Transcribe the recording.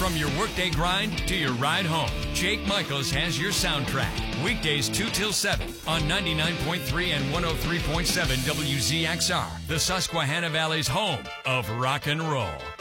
From your workday grind to your ride home, Jake Michaels has your soundtrack. Weekdays 2 till 7 on 99.3 and 103.7 WZXR, the Susquehanna Valley's home of rock and roll.